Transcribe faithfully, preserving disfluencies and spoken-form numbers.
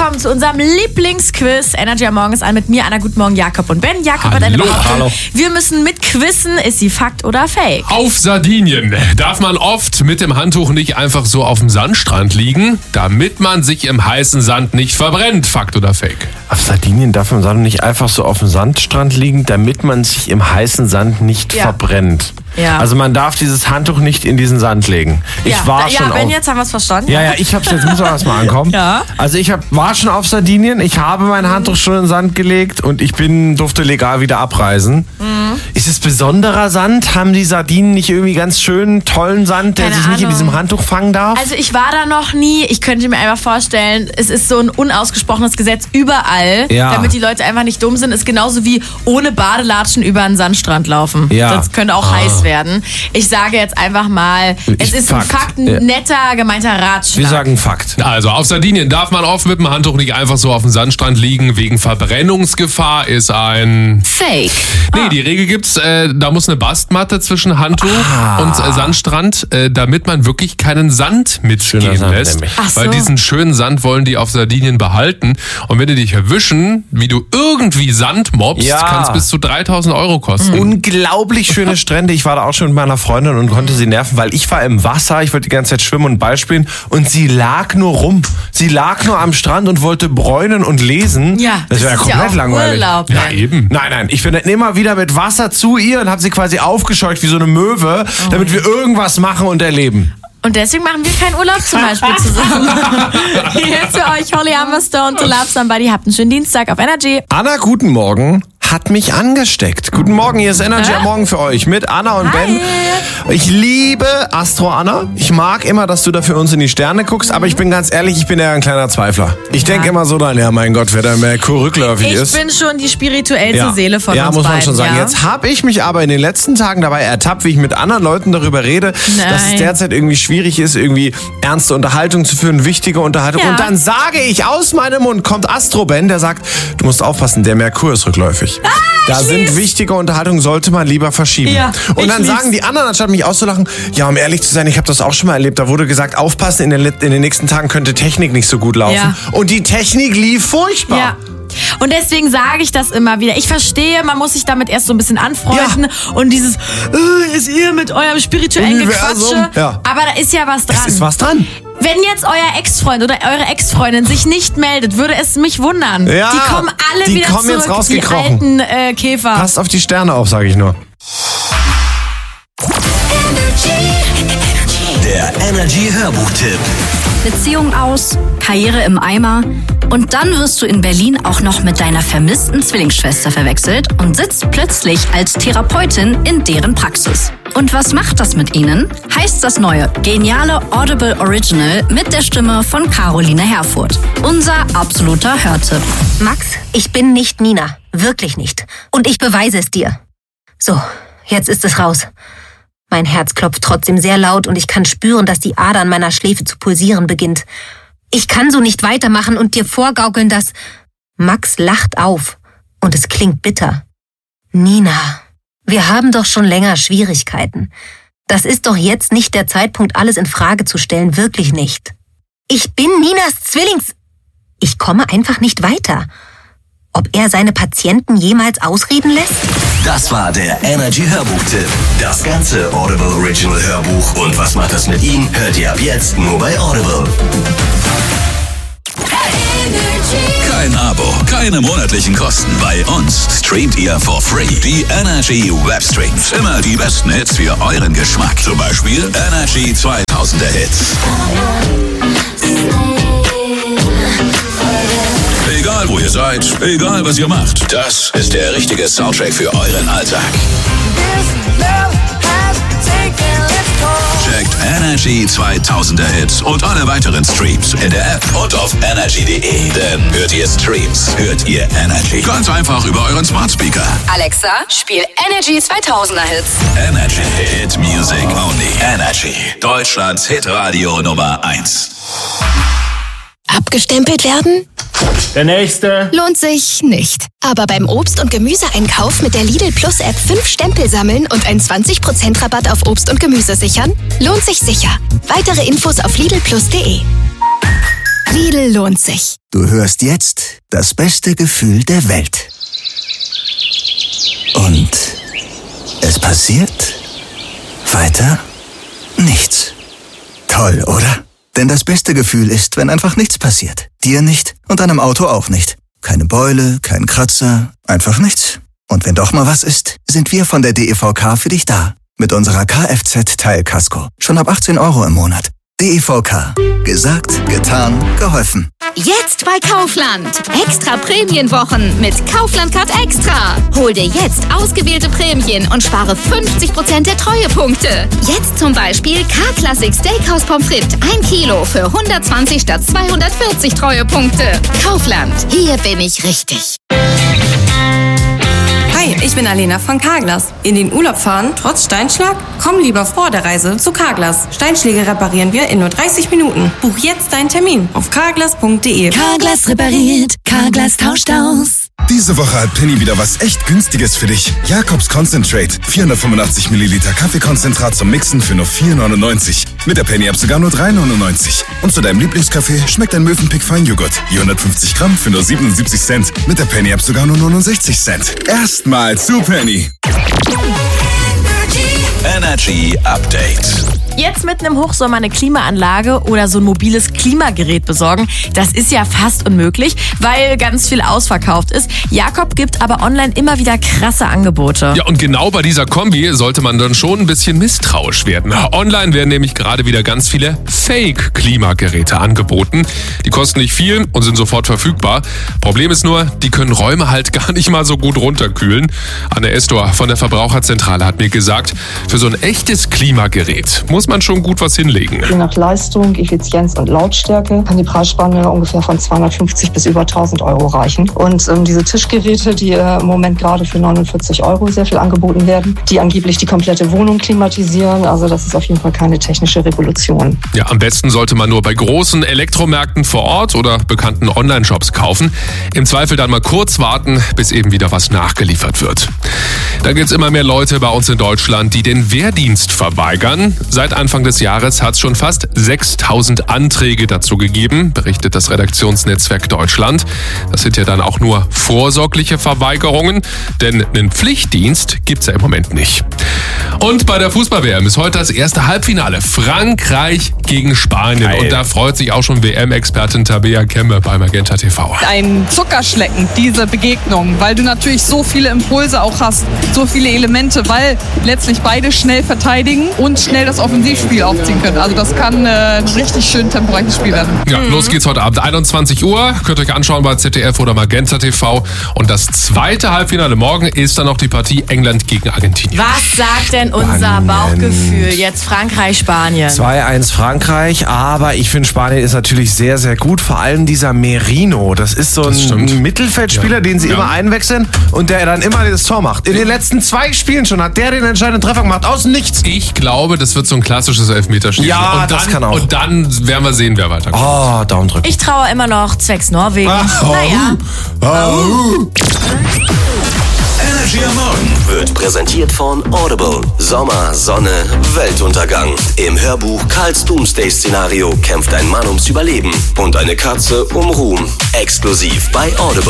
willkommen zu unserem Lieblingsquiz. Energy am Morgen ist an mit mir, Anna. Guten Morgen, Jakob und Ben. Jakob Hallo. hat eine Behauptung. Hallo. Wir müssen mitquissen, ist sie Fakt oder Fake? Auf Sardinien darf man oft mit dem Handtuch nicht einfach so auf dem Sandstrand liegen, damit man sich im heißen Sand nicht verbrennt. Fakt oder Fake? Auf Sardinien darf man nicht einfach so auf dem Sandstrand liegen, damit man sich im heißen Sand nicht Ja. verbrennt. Ja. Also man darf dieses Handtuch nicht in diesen Sand legen. Ich ja, war da, schon ja, Ben, auf... jetzt haben wir es verstanden. Ja, ja, ich hab's jetzt, muss auch erstmal ankommen. Ja. Also ich hab, war schon auf Sardinien, ich habe mein Handtuch schon in den Sand gelegt und ich bin, durfte legal wieder abreisen. Mhm. Ist es besonderer Sand? Haben die Sardinen nicht irgendwie ganz schönen, tollen Sand, der Keine sich nicht in Ahnung. diesem Handtuch fangen darf? Also ich war da noch nie. Ich könnte mir einfach vorstellen, es ist so ein unausgesprochenes Gesetz überall, Ja. damit die Leute einfach nicht dumm sind. Ist genauso wie ohne Badelatschen über einen Sandstrand laufen. Ja. Das könnte auch Ah. heiß werden. Ich sage jetzt einfach mal, es Ich- ist ein Fakt. Fakt, ein Ja. netter, gemeinter Ratschlag. Wir sagen Fakt. Also auf Sardinien darf man oft mit dem Handtuch nicht einfach so auf dem Sandstrand liegen. Wegen Verbrennungsgefahr ist ein... Fake. Nee, die Regel gibt's, äh, da muss eine Bastmatte zwischen Handtuch Ah. und äh, Sandstrand, äh, damit man wirklich keinen Sand mitgehen Schöner Sand lässt. nämlich. Ach so. Weil diesen schönen Sand wollen die auf Sardinien behalten. Und wenn die dich erwischen, wie du irgendwie Sand mobst, Ja. kann es bis zu dreitausend Euro kosten. Unglaublich schöne Strände. Ich war da auch schon mit meiner Freundin und konnte sie nerven, weil ich war im Wasser, ich wollte die ganze Zeit schwimmen und Ball spielen und sie lag nur rum. Sie lag nur am Strand und wollte bräunen und lesen. Ja, das wäre ist komplett ja auch langweilig. Urlaub. Ja, eben. Nein, nein, ich bin dann immer wieder mit Wasser zu ihr und habe sie quasi aufgescheucht wie so eine Möwe, damit wir irgendwas machen und erleben. Und deswegen machen wir keinen Urlaub zum Beispiel zusammen. Jetzt für euch Holly Humberstone to Love Somebody. Habt einen schönen Dienstag auf Energy. Anna, guten Morgen. Hat mich angesteckt. Guten Morgen, hier ist Energy Hä? am Morgen für euch mit Anna und Hi. Ben. Ich liebe Astro Anna. Ich mag immer, dass du da für uns in die Sterne guckst, aber ich bin ganz ehrlich, ich bin ja ein kleiner Zweifler. Ich denke immer so dann, ja mein Gott, wer da Merkur rückläufig Ich ist. bin schon die spirituellste ja. Seele von ja, uns muss man beiden. schon sagen. Ja? Jetzt habe ich mich aber in den letzten Tagen dabei ertappt, wie ich mit anderen Leuten darüber rede, Nein. dass es derzeit irgendwie schwierig ist, irgendwie ernste Unterhaltung zu führen, wichtige Unterhaltung. Ja. Und dann sage ich, aus meinem Mund kommt Astro Ben, der sagt, du musst aufpassen, der Merkur ist rückläufig. Ah, da sind wichtige Unterhaltungen, sollte man lieber verschieben. Ja, und ich dann lieb's. sagen die anderen, anstatt mich auszulachen, ja, um ehrlich zu sein, ich habe das auch schon mal erlebt, da wurde gesagt, aufpassen, in den, in den nächsten Tagen könnte Technik nicht so gut laufen. Ja. Und die Technik lief furchtbar. Ja. Und deswegen sage ich das immer wieder. Ich verstehe, man muss sich damit erst so ein bisschen anfreunden und dieses, äh, ist ihr mit eurem spirituellen Universum. Gequatsche. Ja. Aber da ist ja was dran. Es ist was dran. Wenn jetzt euer Ex-Freund oder eure Ex-Freundin sich nicht meldet, würde es mich wundern. Ja, die kommen alle die wieder kommen zurück, jetzt die rausgekrochen. alten äh, Käfer. Passt auf die Sterne auf, sage ich nur. Der Energy Hörbuchtipp. Beziehung aus, Karriere im Eimer und dann wirst du in Berlin auch noch mit deiner vermissten Zwillingsschwester verwechselt und sitzt plötzlich als Therapeutin in deren Praxis. Und was macht das mit ihnen? Heißt das neue, geniale Audible Original mit der Stimme von Caroline Herfurth. Unser absoluter Hörtipp. Max, ich bin nicht Nina. Wirklich nicht. Und ich beweise es dir. So, jetzt ist es raus. Mein Herz klopft trotzdem sehr laut und ich kann spüren, dass die Ader an meiner Schläfe zu pulsieren beginnt. Ich kann so nicht weitermachen und dir vorgaukeln, dass... Max lacht auf und es klingt bitter. Nina, wir haben doch schon länger Schwierigkeiten. Das ist doch jetzt nicht der Zeitpunkt, alles in Frage zu stellen, wirklich nicht. Ich bin Ninas Zwillings... Ich komme einfach nicht weiter. Ob er seine Patienten jemals ausreden lässt? Das war der Energy Hörbuchtipp. Das ganze Audible Original Hörbuch und was macht das mit ihm, hört ihr ab jetzt nur bei Audible. Kein Abo, keine monatlichen Kosten. Bei uns streamt ihr for free die Energy Webstreams. Immer die besten Hits für euren Geschmack. Zum Beispiel Energy zweitausender Hits. Egal wo ihr seid, egal was ihr macht, das ist der richtige Soundtrack für euren Alltag. Checkt Energy zweitausender Hits und alle weiteren Streams in der App und auf energy punkt de. Denn hört ihr Streams, hört ihr Energy. Ganz einfach über euren Smart Speaker. Alexa, spiel Energy zweitausender Hits. Energy Hit Music Only. Energy. Deutschlands Hitradio Nummer eins. Abgestempelt werden? Der nächste. Lohnt sich nicht. Aber beim Obst- und Gemüseeinkauf mit der Lidl Plus App fünf Stempel sammeln und einen zwanzig Prozent Rabatt auf Obst und Gemüse sichern? Lohnt sich sicher. Weitere Infos auf lidl plus punkt de. Lidl lohnt sich. Du hörst jetzt das beste Gefühl der Welt. Und es passiert weiter nichts. Toll, oder? Denn das beste Gefühl ist, wenn einfach nichts passiert. Dir nicht und deinem Auto auch nicht. Keine Beule, kein Kratzer, einfach nichts. Und wenn doch mal was ist, sind wir von der D E V K für dich da. Mit unserer Kfz-Teilkasko. Schon ab achtzehn Euro im Monat. D E V K. Gesagt, getan, geholfen. Jetzt bei Kaufland. Extra Prämienwochen mit Kaufland Card Extra. Hol dir jetzt ausgewählte Prämien und spare fünfzig Prozent der Treuepunkte. Jetzt zum Beispiel K-Classic Steakhouse Pommes frites ein Kilo für hundertzwanzig statt zweihundertvierzig Treuepunkte. Kaufland. Hier bin ich richtig. Hi, ich bin Alena von Carglass. In den Urlaub fahren, trotz Steinschlag? Komm lieber vor der Reise zu Carglass. Steinschläge reparieren wir in nur dreißig Minuten. Buch jetzt deinen Termin auf carglass punkt de. Carglass repariert, Carglass tauscht aus. Diese Woche hat Penny wieder was echt Günstiges für dich. Jakobs Concentrate. vierhundertfünfundachtzig Milliliter Kaffeekonzentrat zum Mixen für nur vier neunundneunzig. Mit der Penny-App sogar nur drei neunundneunzig. Und zu deinem Lieblingskaffee schmeckt ein Mövenpick Feinjoghurt. vierhundertfünfzig Gramm für nur siebenundsiebzig Cent. Mit der Penny-App sogar nur neunundsechzig Cent. Erstmal zu Penny. Energy Update. Jetzt mitten im Hochsommer eine Klimaanlage oder so ein mobiles Klimagerät besorgen, das ist ja fast unmöglich, weil ganz viel ausverkauft ist. Jakob gibt aber online immer wieder krasse Angebote. Ja, und genau bei dieser Kombi sollte man dann schon ein bisschen misstrauisch werden. Online werden nämlich gerade wieder ganz viele Fake-Klimageräte angeboten. Die kosten nicht viel und sind sofort verfügbar. Problem ist nur, die können Räume halt gar nicht mal so gut runterkühlen. Anne Estor von der Verbraucherzentrale hat mir gesagt, für so ein echtes Klimagerät muss man schon gut was hinlegen. Je nach Leistung, Effizienz und Lautstärke kann die Preisspanne ungefähr von zweihundertfünfzig bis über tausend Euro reichen. Und ähm, diese Tischgeräte, die äh, im Moment gerade für neunundvierzig Euro sehr viel angeboten werden, die angeblich die komplette Wohnung klimatisieren, also das ist auf jeden Fall keine technische Revolution. Ja, am besten sollte man nur bei großen Elektromärkten vor Ort oder bekannten Online-Shops kaufen. Im Zweifel dann mal kurz warten, bis eben wieder was nachgeliefert wird. Da gibt es immer mehr Leute bei uns in Deutschland, die den Wehrdienst verweigern. Seit Anfang des Jahres hat es schon fast sechstausend Anträge dazu gegeben, berichtet das Redaktionsnetzwerk Deutschland. Das sind ja dann auch nur vorsorgliche Verweigerungen, denn einen Pflichtdienst gibt's ja im Moment nicht. Und bei der Fußball-W M ist heute das erste Halbfinale. Frankreich gegen Spanien. Geil. Und da freut sich auch schon W M-Expertin Tabea Kemme bei Magenta T V. Ein Zuckerschlecken, diese Begegnung, weil du natürlich so viele Impulse auch hast, so viele Elemente, weil letztlich beide schnell verteidigen und schnell das Offensivspiel aufziehen können. Also das kann äh, ein richtig schön temporeiches Spiel werden. Ja, mhm. Los geht's heute Abend einundzwanzig Uhr. Könnt ihr euch anschauen bei Z D F oder Magenta T V. Und das zweite Halbfinale morgen ist dann noch die Partie England gegen Argentinien. Was sagt denn unser Spannend. Bauchgefühl? Jetzt Frankreich, Spanien. zwei eins Frankreich, aber ich finde Spanien ist natürlich sehr, sehr gut. Vor allem dieser Merino. Das ist so ein Mittelfeldspieler, ja. den sie ja. immer einwechseln und der dann immer das Tor macht. In den letzten zwei Spielen schon hat der den entscheidenden Treffer gemacht. Aus dem Nichts. Ich glaube, das wird so ein klassisches Elfmeterschießen. Ja, und dann, das kann auch. Und dann werden wir sehen, wer weiterkommt. Oh, Daumen drücken. Ich traue immer noch zwecks Norwegen. Ach, oh, naja. Oh. Oh. Energy am Morgen wird präsentiert von Audible. Sommer, Sonne, Weltuntergang. Im Hörbuch Karls Doomsday-Szenario kämpft ein Mann ums Überleben und eine Katze um Ruhm. Exklusiv bei Audible.